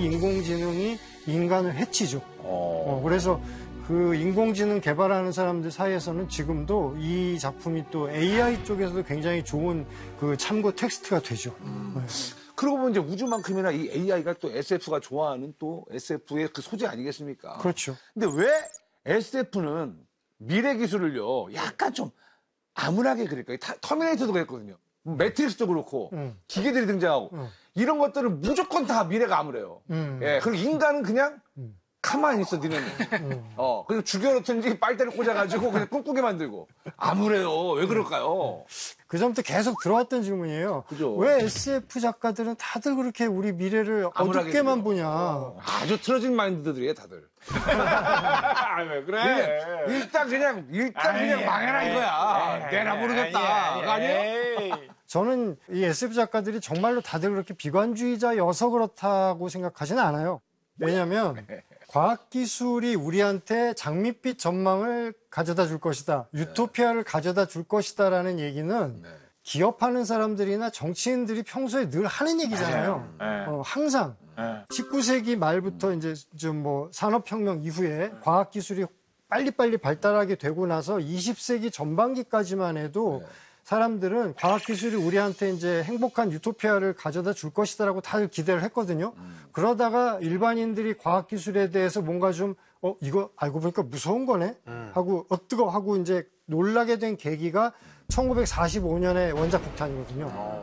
인공지능이 인간을 해치죠. 그래서 그 인공지능 개발하는 사람들 사이에서는 지금도 이 작품이 또 AI 쪽에서도 굉장히 좋은 그 참고 텍스트가 되죠. 네. 그러고 보면 이제 우주만큼이나 이 AI가 또 SF가 좋아하는 또 SF의 그 소재 아니겠습니까? 그렇죠. 근데 왜 SF는 미래 기술을요, 약간 좀 암울하게 그릴까요? 터미네이터도 그랬거든요. 매트릭스도 그렇고, 기계들이 등장하고, 이런 것들은 무조건 다 미래가 암울해요. 예, 그리고 인간은 그냥 가만히 있어, 니네는. 그냥 죽여놓든지 빨대를 꽂아가지고 그냥 꿈꾸게 만들고. 암울해요. 왜 그럴까요? 그 전부터 계속 들어왔던 질문이에요. 그죠. 왜 SF 작가들은 다들 그렇게 우리 미래를 어둡게만 보냐. 아주 틀어진 마인드들이에요, 다들. 왜 그래? 일단 그냥 망해라 이거야. 내라 모르겠다. 아니에요? 저는 이 SF 작가들이 정말로 다들 그렇게 비관주의자여서 그렇다고 생각하지는 않아요. 왜냐하면 과학기술이 우리한테 장밋빛 전망을 가져다 줄 것이다. 유토피아를 가져다 줄 것이다라는 얘기는 기업하는 사람들이나 정치인들이 평소에 늘 하는 얘기잖아요. 항상 19세기 말부터 이제 좀 뭐 산업혁명 이후에 과학기술이 빨리빨리 발달하게 되고 나서 20세기 전반기까지만 해도 사람들은 과학기술이 우리한테 이제 행복한 유토피아를 가져다 줄 것이다라고 다들 기대를 했거든요. 그러다가 일반인들이 과학기술에 대해서 뭔가 좀, 이거 알고 보니까 무서운 거네? 하고, 뜨거! 하고 이제 놀라게 된 계기가 1945년의 원자 폭탄이거든요.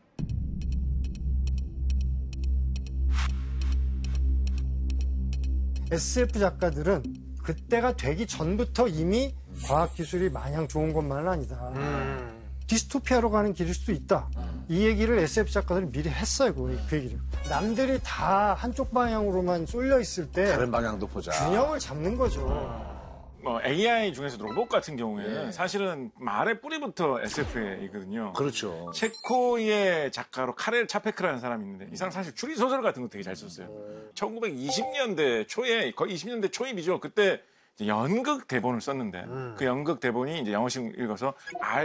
SF 작가들은 그때가 되기 전부터 이미 과학기술이 마냥 좋은 것만은 아니다. 디스토피아로 가는 길일 수도 있다. 이 얘기를 SF 작가들이 미리 했어요, 그 얘기를. 남들이 다 한쪽 방향으로만 쏠려 있을 때 다른 방향도 보자. 균형을 잡는 거죠. AI 중에서도 로봇 같은 경우에는 사실은 말의 뿌리부터 SF이거든요. 그렇죠. 체코의 작가로 카렐 차페크라는 사람이 있는데 이 사람 사실 추리소설 같은 거 되게 잘 썼어요. 1920년대 초에, 거의 20년대 초입이죠. 그때 연극 대본을 썼는데 그 연극 대본이 이제 영어식 읽어서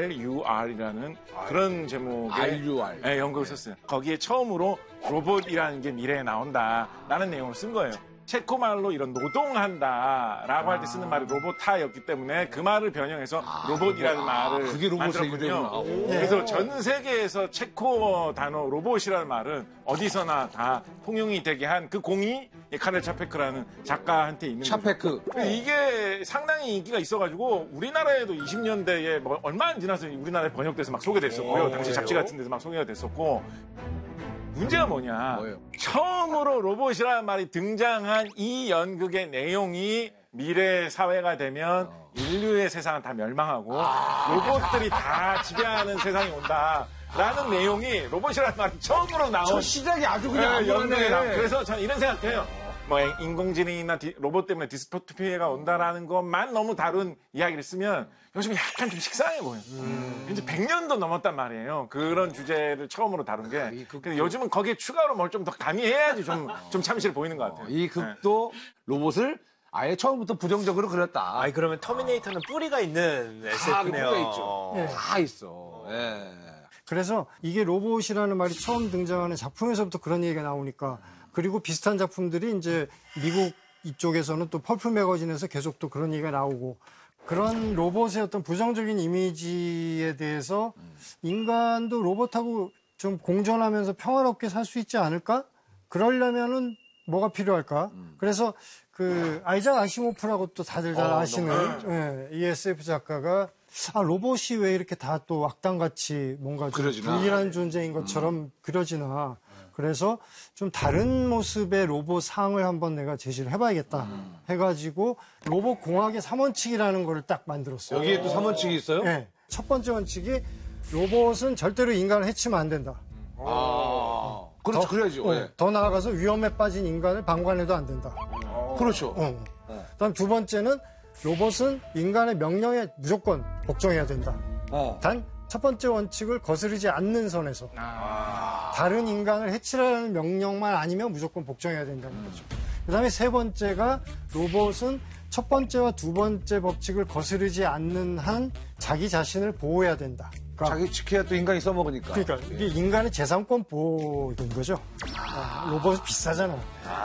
RUR이라는 그런 제목의 RUR. 네, 연극을 썼어요. 거기에 처음으로 로봇이라는 게 미래에 나온다라는 내용을 쓴 거예요. 체코 말로 이런 노동한다라고 할 때 쓰는 말이 로보타였기 때문에 그 말을 변형해서 로봇이라는 말을 그게 로봇의 만들었거든요. 이름이구나. 그래서 전 세계에서 체코 단어 로봇이라는 말은 어디서나 다 통용이 되게 한 그 공이 카렐 차페크라는 작가한테 있는 차페크. 이게 상당히 인기가 있어가지고 우리나라에도 20년대에 뭐 얼마 안 지나서 우리나라에 번역돼서 막 소개됐었고요. 당시 잡지 같은 데서 막 소개가 됐었고 문제가 뭐냐. 처음으로 로봇이라는 말이 등장한 이 연극의 내용이 미래 사회가 되면 인류의 세상은 다 멸망하고 로봇들이 다 지배하는 세상이 온다라는 내용이 로봇이라는 말이 처음으로 나온 첫 시작이 아주 그냥 연극에 나온. 그래서 저는 이런 생각해요. 뭐 인공지능이나 로봇 때문에 디스토피아가 온다라는 것만 너무 다룬 이야기를 쓰면 요즘 약간 좀 식상해 보여요. 이제 100년도 넘었단 말이에요. 그런 주제를 처음으로 다룬 게. 근데 요즘은 거기에 추가로 뭘 좀 더 가미해야지 좀 참실 보이는 것 같아요. 이 극도 로봇을 아예 처음부터 부정적으로 그렸다. 아니 그러면 터미네이터는 뿌리가 있는 다 SF네요. 뿌리가 있죠. 다 있어. 예. 그래서 이게 로봇이라는 말이 처음 등장하는 작품에서부터 그런 얘기가 나오니까 그리고 비슷한 작품들이 이제 미국 이쪽에서는 또 펄프 매거진에서 계속 또 그런 얘기가 나오고 그런 로봇의 어떤 부정적인 이미지에 대해서 인간도 로봇하고 좀 공존하면서 평화롭게 살 수 있지 않을까? 그러려면은 뭐가 필요할까? 그래서 그 아이작 아시모프라고 또 다들 잘 아시는 ESF 작가가 로봇이 왜 이렇게 다 또 악당같이 뭔가 좀 불길한 존재인 것처럼 그려지나. 그래서 좀 다른 모습의 로봇 상을 한번 내가 제시를 해봐야겠다 해가지고 로봇 공학의 3원칙이라는 걸 딱 만들었어요. 여기에 또 3원칙이 있어요? 네. 첫 번째 원칙이 로봇은 절대로 인간을 해치면 안 된다. 그렇죠. 그래야죠. 더 나아가서 위험에 빠진 인간을 방관해도 안 된다. 그렇죠. 그다음 두 번째는 로봇은 인간의 명령에 무조건 복종해야 된다. 단 첫 번째 원칙을 거스르지 않는 선에서 다른 인간을 해치라는 명령만 아니면 무조건 복종해야 된다는 거죠. 그다음에 세 번째가 로봇은 첫 번째와 두 번째 법칙을 거스르지 않는 한 자기 자신을 보호해야 된다. 그러니까 자기 지켜야 또 인간이 써먹으니까. 그러니까 이게 인간의 재산권 보호인 거죠. 로봇이 비싸잖아.